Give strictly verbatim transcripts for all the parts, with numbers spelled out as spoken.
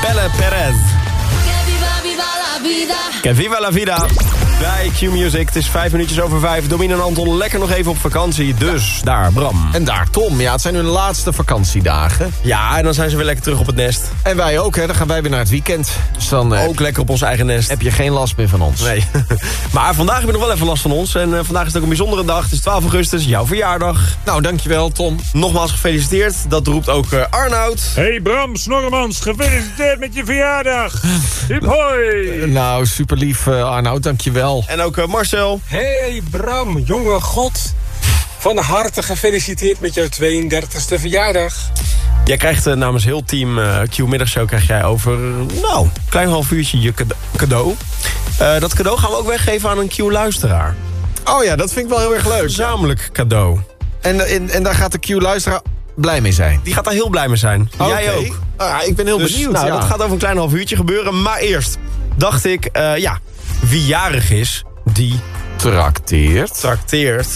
Belle Perez. Que viva la vida. Bij Q-Music, het is vijf minuutjes over vijf. Domien en Anton lekker nog even op vakantie. Dus ja. Daar Bram. En daar Tom. Ja, het zijn hun laatste vakantiedagen. Ja, en dan zijn ze weer lekker terug op het nest. En wij ook, hè. Dan gaan wij weer naar het weekend. Dus dan ook uh, lekker op ons eigen nest. Heb je geen last meer van ons. Nee. Maar vandaag heb je nog wel even last van ons. En uh, vandaag is het ook een bijzondere dag. Het is twaalf augustus, jouw verjaardag. Nou, dankjewel Tom. Nogmaals gefeliciteerd. Dat roept ook uh, Arnoud. Hey Bram Snorremans, gefeliciteerd met je verjaardag. Hip hoi. Uh, nou, super lief uh, Arnoud, dankjewel. En ook uh, Marcel. Hey Bram, jonge god. Van harte gefeliciteerd met jouw tweeëndertigste verjaardag. Jij krijgt uh, namens heel team uh, Q-middagshow krijg jij over, nou, een klein half uurtje je cadeau. Uh, dat cadeau gaan we ook weggeven aan een Q-luisteraar. Oh ja, dat vind ik wel heel erg leuk. Gezamenlijk cadeau. En, en, en daar gaat de Q-luisteraar blij mee zijn? Die gaat daar heel blij mee zijn. Okay. Jij ook. Ah, ik ben heel dus, benieuwd. Nou, ja. dat gaat over een klein half uurtje gebeuren. Maar eerst dacht ik, uh, ja, wie jarig is, die... Trakteert. Trakteert.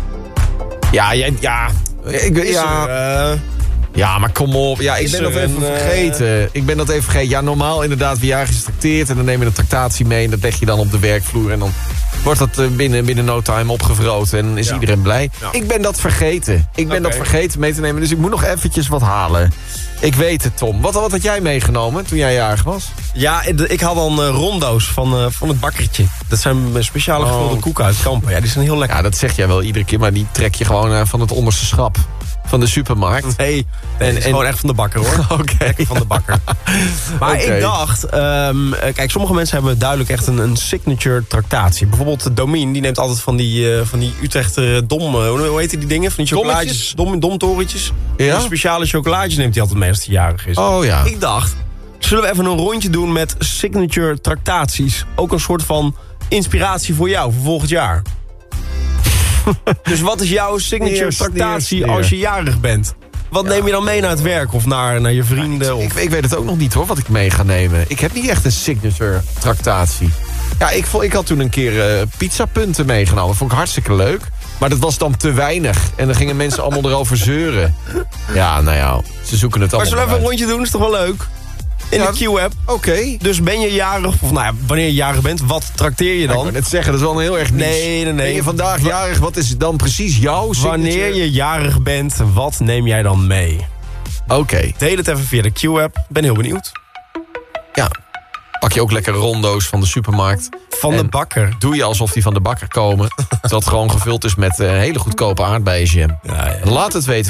Ja, jij, ja... Ik, is ja, er, uh, ja, maar kom op. Ja, ik ben dat even een, vergeten. Uh, ik ben dat even vergeten. Ja, normaal inderdaad, wie jarig is trakteert. En dan neem je een tractatie mee en dat leg je dan op de werkvloer. En dan wordt dat binnen, binnen no time opgevroten en is ja. iedereen blij. Ja. Ik ben dat vergeten. Ik ben okay. dat vergeten mee te nemen. Dus ik moet nog eventjes wat halen. Ik weet het, Tom. Wat, wat had jij meegenomen toen jij jarig was? Ja, ik had dan uh, rondo's van, uh, van het bakkertje. Dat zijn speciale oh. gevulde koeken uit Kampen. Ja, die zijn heel lekker. Ja, dat zeg jij wel iedere keer, maar die trek je gewoon uh, van het onderste schap. Van de supermarkt. Nee, nee, en, en... gewoon echt van de bakker, hoor. Oké. Okay. Van de bakker. Maar okay. ik dacht, um, kijk, sommige mensen hebben duidelijk echt een, een signature tractatie. Bijvoorbeeld Domien, die neemt altijd van die, uh, van die Utrechter dom, uh, hoe heet die dingen? Van die chocolaatjes, dom, domtorentjes. Ja? Die speciale chocolaatjes neemt hij altijd mee als hij jarig is. Oh ja. Ik dacht, zullen we even een rondje doen met signature tractaties? Ook een soort van inspiratie voor jou, voor volgend jaar. Dus wat is jouw signature eerst, tractatie eerst, als je jarig bent? Wat ja. neem je dan mee naar het werk of naar, naar je vrienden? Ja, ik, of... ik, ik weet het ook nog niet hoor, wat ik mee ga nemen. Ik heb niet echt een signature tractatie. Ja, ik, ik had toen een keer uh, pizzapunten meegenomen. Dat vond ik hartstikke leuk. Maar dat was dan te weinig. En dan gingen mensen allemaal erover zeuren. Ja, nou ja, ze zoeken het allemaal. Maar zullen we even een rondje doen? Is toch wel leuk? In ja, de Q-app. Oké. Okay. Dus ben je jarig, of nou ja, wanneer je jarig bent, wat trakteer je dan? Ja, ik wou net zeggen, dat is wel een heel erg niche. Nee, nee, nee. Ben je vandaag jarig, wat is dan precies jouw signature? Wanneer je jarig bent, wat neem jij dan mee? Oké. Okay. Deel het even via de Q-app. Ben heel benieuwd. Ja. Pak je ook lekker rondo's van de supermarkt. Van de bakker. Doe je alsof die van de bakker komen. Dat gewoon gevuld is met uh, hele goedkope aardbeienjam. Ja, ja. Laat het weten.